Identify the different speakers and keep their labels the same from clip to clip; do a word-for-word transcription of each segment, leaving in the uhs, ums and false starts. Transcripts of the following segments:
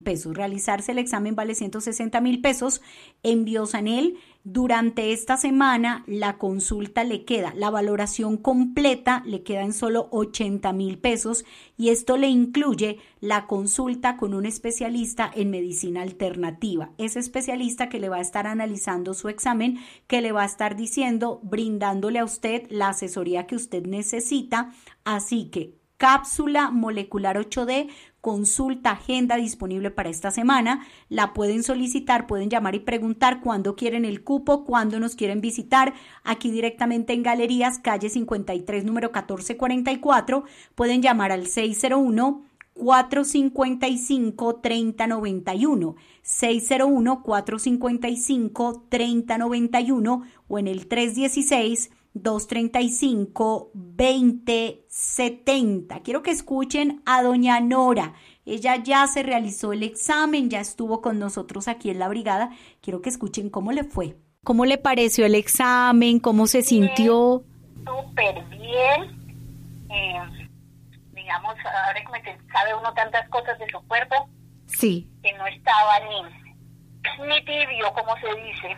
Speaker 1: pesos. Realizarse el examen vale ciento sesenta mil pesos. En Biosanel, durante esta semana, la consulta le queda, la valoración completa le queda en solo ochenta mil pesos y esto le incluye la consulta con un especialista en medicina alternativa. Ese especialista que le va a estar analizando su examen, que le va a estar diciendo, brindándole a usted la asesoría que usted necesita. Así que cápsula molecular ocho D, consulta, agenda disponible para esta semana. La pueden solicitar, pueden llamar y preguntar cuándo quieren el cupo, cuándo nos quieren visitar. Aquí directamente en Galerías, calle cincuenta y tres, número catorce cuarenta y cuatro. Pueden llamar al seis cero uno, cuatro cinco cinco, tres cero nueve uno, seis cero uno, cuatro cinco cinco, tres cero nueve uno o en el tres uno seis, dos tres cinco, dos cero siete cero. Quiero que escuchen a doña Nora. Ella ya se realizó el examen, ya estuvo con nosotros aquí en la brigada. Quiero que escuchen cómo le fue. ¿Cómo le pareció el examen? ¿Cómo se sintió?
Speaker 2: Súper bien. Eh, digamos, ahora que sabe uno tantas cosas de su cuerpo.
Speaker 1: Sí.
Speaker 2: Que no estaba ni, ni tibio, como se dice.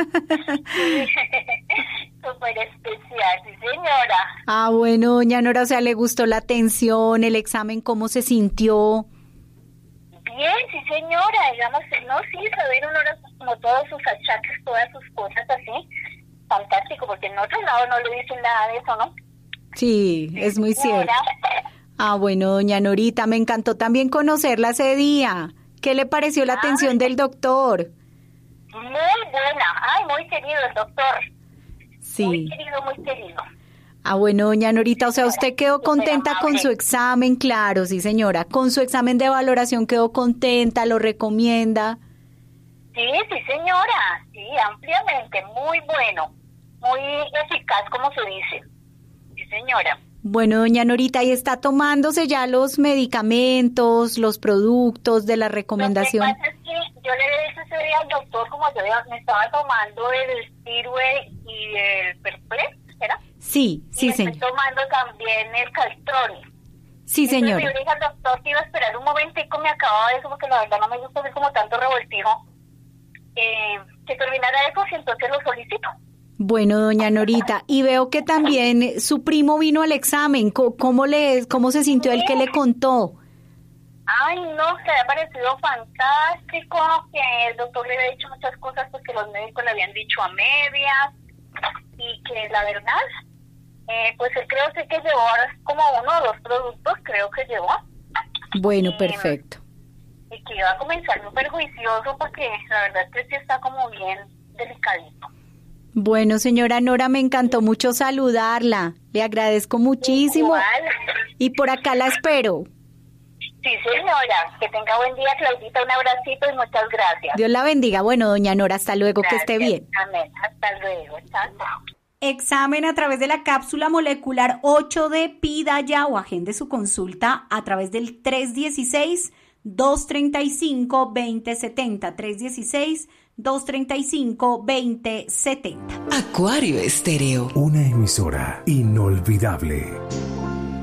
Speaker 2: Súper especial, sí señora.
Speaker 1: Ah, bueno, doña Nora, o sea, ¿le gustó la atención, el examen, cómo se sintió?
Speaker 2: Bien, sí señora, digamos, no, sí, saber uno como todos sus achaques, todas sus cosas así, fantástico, porque en otro lado no le dicen nada de eso, ¿no?
Speaker 1: Sí, sí es muy señora. Cierto. Ah, bueno, doña Norita, me encantó también conocerla ese día. ¿Qué le pareció la ah, atención del doctor?
Speaker 2: Muy buena, ay, muy querido el doctor.
Speaker 1: Sí.
Speaker 2: Muy querido, muy querido.
Speaker 1: Ah, bueno, doña Norita, o sea, ¿usted quedó contenta con su examen? Claro, sí, señora. ¿Con su examen de valoración quedó contenta? ¿Lo recomienda?
Speaker 2: Sí, sí, señora. Sí, ampliamente. Muy bueno. Muy eficaz, como se dice. Sí, señora.
Speaker 1: Bueno, doña Norita, ¿y está tomándose ya los medicamentos, los productos de la recomendación?
Speaker 2: Lo que pasa es que yo le dije ese día al doctor, como yo me estaba tomando el Stirway y el Perplex, ¿era?
Speaker 1: Sí, sí, señor.
Speaker 2: Estoy tomando también el Caltroni.
Speaker 1: Sí, señora.
Speaker 2: Yo le dije al doctor que iba a esperar un momentico, me acababa de eso, porque la verdad no me gusta ver como tanto revoltijo, eh, que terminara eso, y entonces lo solicito.
Speaker 1: Bueno, doña Norita, y veo que también su primo vino al examen. ¿Cómo, le, cómo se sintió el que le contó?
Speaker 2: Ay, no, se ha parecido fantástico, que el doctor le había dicho muchas cosas porque los médicos le habían dicho a medias, y que la verdad, eh, pues él creo que, que llevó como uno o dos productos, creo que llevó.
Speaker 1: Bueno,
Speaker 2: y,
Speaker 1: perfecto.
Speaker 2: Y que iba a comenzar muy perjuicioso porque la verdad es que sí está como bien delicadito.
Speaker 1: Bueno, señora Nora, me encantó mucho saludarla. Le agradezco muchísimo.
Speaker 2: Igual.
Speaker 1: Y por acá la espero.
Speaker 2: Sí, señora. Que tenga buen día, Claudita. Un abracito y muchas gracias.
Speaker 1: Dios la bendiga. Bueno, doña Nora, hasta luego. Gracias. Que esté bien.
Speaker 2: Amén. Hasta luego. Chao, chao.
Speaker 1: Examen a través de la cápsula molecular ocho D. Pida ya o agende su consulta a través del tres uno seis, dos tres cinco, dos cero siete cero. tres uno seis, dos tres cinco, dos cero siete cero.
Speaker 3: Acuario Estéreo.
Speaker 4: Una emisora inolvidable.